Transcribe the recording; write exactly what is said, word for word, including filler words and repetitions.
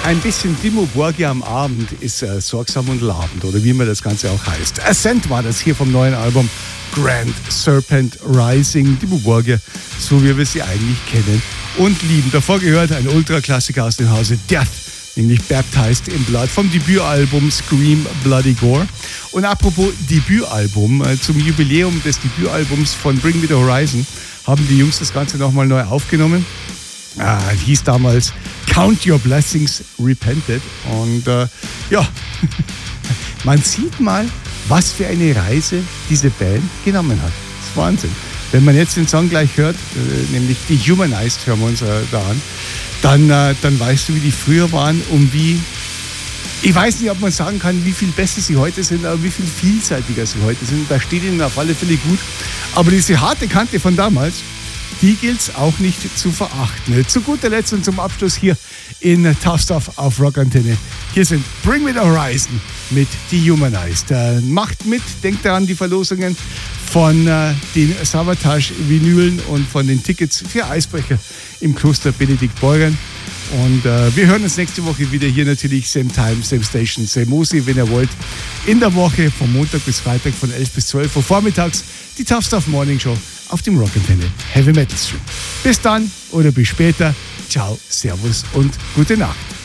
Ein bisschen Dimmu Borgir am Abend ist äh, sorgsam und labend, oder wie man das Ganze auch heißt. Ascent war das hier vom neuen Album Grand Serpent Rising. Dimmu Borgir, so wie wir sie eigentlich kennen und lieben. Davor gehört ein Ultraklassiker aus dem Hause Death, nämlich Baptized in Blood vom Debütalbum Scream Bloody Gore. Und apropos Debütalbum, äh, zum Jubiläum des Debütalbums von Bring Me The Horizon haben die Jungs das Ganze nochmal neu aufgenommen. Ah, hieß damals Count Your Blessings Repented. Und äh, ja, man sieht mal, was für eine Reise diese Band genommen hat. Das ist Wahnsinn. Wenn man jetzt den Song gleich hört, äh, nämlich Dehumanized, hören wir uns äh, da an, dann, äh, dann weißt du, wie die früher waren und wie, ich weiß nicht, ob man sagen kann, wie viel besser sie heute sind, aber wie viel vielseitiger sie heute sind. Da steht ihnen auf alle Fälle gut. Aber diese harte Kante von damals, die gilt es auch nicht zu verachten. Zu guter Letzt und zum Abschluss hier in Tough Stuff auf Rockantenne. Hier sind Bring Me The Horizon mit Dehumanized. Äh, macht mit, denkt daran, die Verlosungen von äh, den Savatage-Vinylen und von den Tickets für Eisbrecher im Kloster Benedikt Beuern. Und äh, wir hören uns nächste Woche wieder hier natürlich, same time, same station, same Musi, wenn ihr wollt. In der Woche von Montag bis Freitag von elf bis zwölf Uhr vormittags die Tough Stuff Morning Show auf dem Rockantenne Heavy Metal Stream. Bis dann oder bis später. Ciao, Servus und gute Nacht.